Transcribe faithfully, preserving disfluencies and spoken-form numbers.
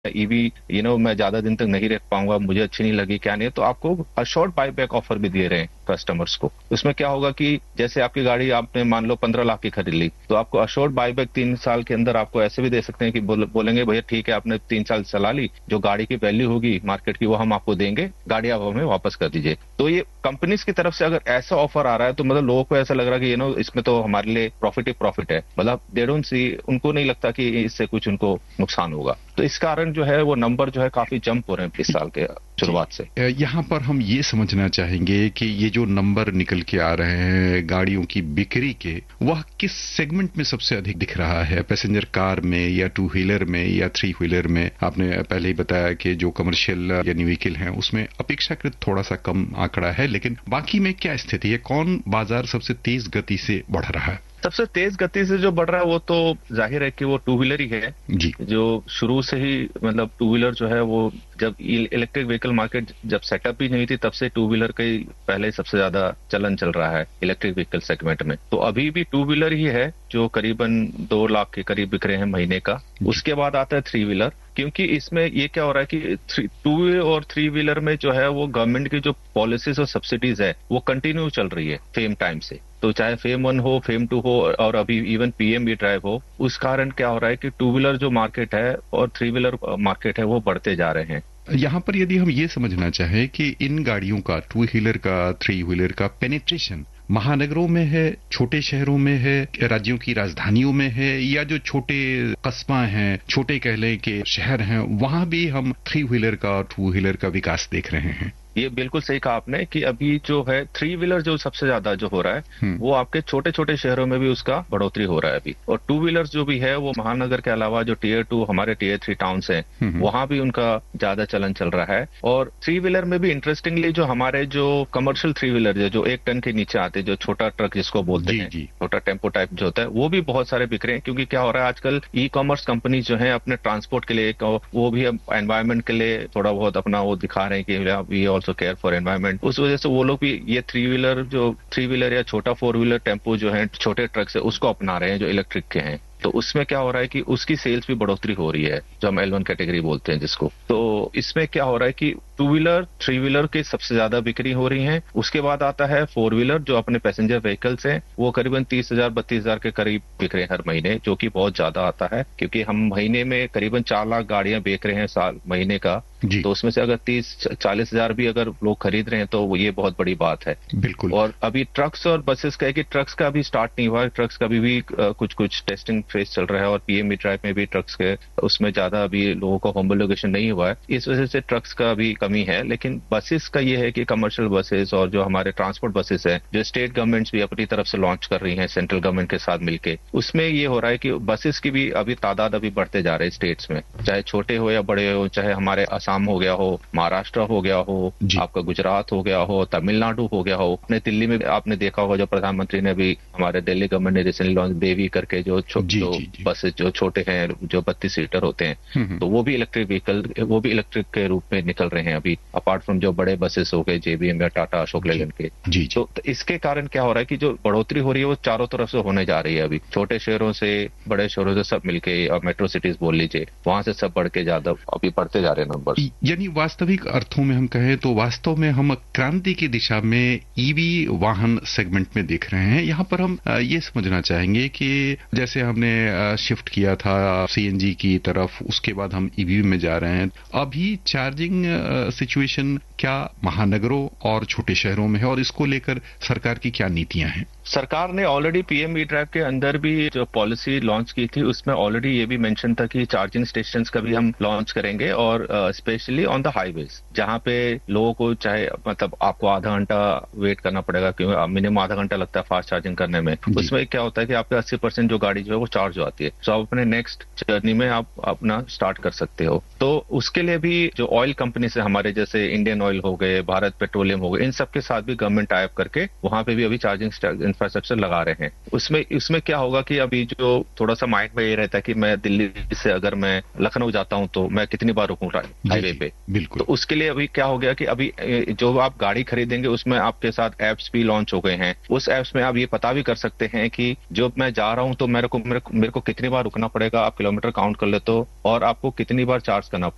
EV you know मैं ज्यादा दिन तक नहीं रख पाऊंगा, मुझे अच्छी नहीं लगी, क्या नहीं, तो आपको अशोर्ड बाई बैक ऑफर भी दे रहे हैं कस्टमर्स को। उसमें क्या होगा कि जैसे आपकी गाड़ी आपने मान लो पंद्रह लाख की खरीद ली, तो आपको अशोर्ड बाई बैक तीन साल के अंदर आपको ऐसे भी दे सकते हैं कि बोल, बोलेंगे भैया ठीक है आपने तीन साल चला ली, जो गाड़ी की वैल्यू होगी मार्केट की वो हम आपको देंगे, गाड़ी आप हमें वापस कर दीजिए। तो ये कंपनीज की तरफ से अगर ऐसा ऑफर आ रहा है तो मतलब लोगों को ऐसा लग रहा है कि यू नो इसमें तो हमारे लिए प्रॉफिट ही प्रॉफिट है, मतलब दे डोंट सी, उनको नहीं लगता कि इससे कुछ उनको नुकसान होगा। तो इस कारण जो है वो नंबर जो है काफी जंप हो रहे हैं इस साल के शुरुआत से। यहाँ पर हम ये समझना चाहेंगे कि ये जो नंबर निकल के आ रहे हैं गाड़ियों की बिक्री के, वह किस सेगमेंट में सबसे अधिक दिख रहा है? पैसेंजर कार में या टू व्हीलर में या थ्री व्हीलर में? आपने पहले ही बताया कि जो कमर्शियल यानी व्हीकल हैं उसमें अपेक्षाकृत थोड़ा सा कम आंकड़ा है, लेकिन बाकी में क्या स्थिति है? कौन बाजार सबसे तेज गति से बढ़ रहा है? सबसे तेज गति से जो बढ़ रहा है वो तो जाहिर है कि वो टू व्हीलर ही है जी, जो शुरू से ही, मतलब टू व्हीलर जो है वो जब इलेक्ट्रिक व्हीकल मार्केट जब सेटअप भी नहीं थी तब से टू व्हीलर का ही पहले सबसे ज्यादा चलन चल रहा है इलेक्ट्रिक व्हीकल सेगमेंट में। तो अभी भी टू व्हीलर ही है जो करीबन दो लाख के करीब बिक रहे हैं महीने का। उसके बाद आता है थ्री व्हीलर, क्योंकि इसमें ये क्या हो रहा है कि टू और थ्री व्हीलर में जो है वो गवर्नमेंट की जो पॉलिसीज और सब्सिडीज है वो कंटिन्यू चल रही है फेम टाइम से। तो चाहे फेम वन हो, फेम टू हो और अभी इवन पीएम भी ड्राइव हो, उस कारण क्या हो रहा है कि टू व्हीलर जो मार्केट है और थ्री व्हीलर मार्केट है वो बढ़ते जा रहे हैं। यहाँ पर यदि हम ये समझना चाहें कि इन गाड़ियों का, टू व्हीलर का, थ्री व्हीलर का पेनिट्रेशन महानगरों में है, छोटे शहरों में है, राज्यों की राजधानियों में है, या जो छोटे कस्बा हैं, छोटे कह लें कि शहर हैं, वहां भी हम थ्री व्हीलर का और टू व्हीलर का विकास देख रहे हैं? ये बिल्कुल सही कहा आपने कि अभी जो है थ्री व्हीलर जो सबसे ज्यादा जो हो रहा है वो आपके छोटे छोटे शहरों में भी उसका बढ़ोतरी हो रहा है अभी। और टू व्हीलर जो भी है वो महानगर के अलावा जो टीयर टू हमारे टीयर थ्री टाउन्स हैं वहां भी उनका ज्यादा चलन चल रहा है। और थ्री व्हीलर में भी इंटरेस्टिंगली जो हमारे जो कमर्शियल थ्री व्हीलर है जो एक टन के नीचे आते हैं, जो छोटा ट्रक जिसको बोलते हैं, छोटा टेम्पो टाइप जो होता है, वो भी बहुत सारे बिक रहे हैं। क्योंकि क्या हो रहा है आजकल ई कॉमर्स कंपनी जो है अपने ट्रांसपोर्ट के लिए वो भी एनवायरमेंट के लिए थोड़ा बहुत अपना वो दिखा रहे हैं कि we also care for environment. उस वजह से वो लोग भी ये थ्री व्हीलर जो थ्री व्हीलर या छोटा फोर व्हीलर टेम्पो जो है छोटे ट्रक से उसको अपना रहे हैं जो इलेक्ट्रिक के हैं। तो उसमें क्या हो रहा है कि उसकी सेल्स भी बढ़ोतरी हो रही है जो हम एल वन कैटेगरी बोलते हैं जिसको। तो इसमें क्या हो रहा है कि टू व्हीलर थ्री व्हीलर की सबसे ज्यादा बिक्री हो रही है। उसके बाद आता है फोर व्हीलर जो अपने पैसेंजर व्हीकल्स हैं, वो करीबन तीस हजार बत्तीस हजार के करीब बिक रहे हैं हर महीने, जो कि बहुत ज्यादा आता है क्योंकि हम महीने में करीबन चार लाख गाड़ियां बेच रहे हैं साल महीने का। तो उसमें से अगर तीस चालीस हजार भी अगर लोग खरीद रहे हैं तो ये बहुत बड़ी बात है। बिल्कुल। और अभी ट्रक्स और बसेस का है कि ट्रक्स का अभी स्टार्ट नहीं हुआ है, ट्रक्स का भी, भी कुछ कुछ टेस्टिंग फेज चल रहा है और पीएम ड्राइव में भी ट्रक्स के उसमें ज्यादा अभी लोगों का होमोलोगेशन नहीं हुआ है, इस वजह से ट्रक्स का भी कमी है। लेकिन बसेस का ये है कि कमर्शियल बसेस और जो हमारे ट्रांसपोर्ट बसेस है जो स्टेट गवर्नमेंट्स भी अपनी तरफ से लॉन्च कर रही हैं सेंट्रल गवर्नमेंट के साथ मिलकर, उसमें ये हो रहा है कि बसेस की भी अभी तादाद अभी बढ़ते जा रहे हैं स्टेट्स में, चाहे छोटे हो या बड़े हो, चाहे हमारे असम हो गया हो, महाराष्ट्र हो गया हो, आपका गुजरात हो गया हो, तमिलनाडु हो गया हो। अपने दिल्ली में आपने देखा होगा जो प्रधानमंत्री ने भी हमारे दिल्ली गवर्नमेंट ने रिसेंटली लॉन्च देवी करके जो जो बसेस जो छोटे हैं जो बत्तीस सीटर होते हैं, तो वो भी इलेक्ट्रिक व्हीकल वो भी इलेक्ट्रिक के रूप में निकल रहे हैं अभी, अपार्ट फ्रॉम जो बड़े बसेस हो गए जेबीएम या टाटा अशोक लेलैंड के। जी, तो, तो इसके कारण क्या हो रहा है कि जो बढ़ोतरी हो रही है वो चारों तरफ से होने जा रही है अभी, छोटे शहरों से बड़े शहरों से सब मिलके, और मेट्रो सिटीज बोल लीजिए, वहां से सब बढ़ के ज्यादा अभी बढ़ते जा रहे हैं नंबर। यानी वास्तविक अर्थों में हम कहें तो वास्तव में हम क्रांति की दिशा में ईवी वाहन सेगमेंट में देख रहे हैं। यहाँ पर हम ये समझना चाहेंगे कि जैसे हमने शिफ्ट किया था सीएनजी की तरफ, उसके बाद हम ईवी में जा रहे हैं, अभी चार्जिंग सिचुएशन क्या महानगरों और छोटे शहरों में है और इसको लेकर सरकार की क्या नीतियां हैं? सरकार ने ऑलरेडी पीएम ई ड्राइव के अंदर भी जो पॉलिसी लॉन्च की थी उसमें ऑलरेडी ये भी मेंशन था कि चार्जिंग स्टेशंस का भी हम लॉन्च करेंगे, और स्पेशली ऑन द हाईवेज जहां पे लोगों को चाहे मतलब आपको आधा घंटा वेट करना पड़ेगा क्योंकि मिनिमम आधा घंटा लगता है फास्ट चार्जिंग करने में, उसमें क्या होता है कि आपके अस्सी परसेंट जो गाड़ी जो है वो चार्ज हो आती है, तो आप अपने नेक्स्ट जर्नी में आप अपना स्टार्ट कर सकते हो। तो उसके लिए भी जो ऑयल कंपनी से हमारे जैसे इंडियन ऑयल हो गए, भारत पेट्रोलियम हो गए, इन सबके साथ भी गवर्नमेंट टाई अप करके वहां पे भी अभी चार्जिंग इंफ्रास्ट्रक्चर लगा रहे हैं। उसमें उसमें क्या होगा कि अभी जो थोड़ा सा माइंड में ये रहता है कि मैं दिल्ली से अगर मैं लखनऊ जाता हूं तो मैं कितनी बार रुकूंगा हाईवे पे, बिल्कुल। तो उसके लिए अभी क्या हो गया कि अभी जो आप गाड़ी खरीदेंगे उसमें आपके साथ एप्स भी लॉन्च हो गए हैं। उस एप्स में आप ये पता भी कर सकते हैं कि जो मैं जा रहा हूं तो मेरे को मेरे को, मेरे को कितनी बार रुकना पड़ेगा, आप किलोमीटर काउंट कर लेते हो और आपको कितनी बार चार्ज करना पड़ेगा।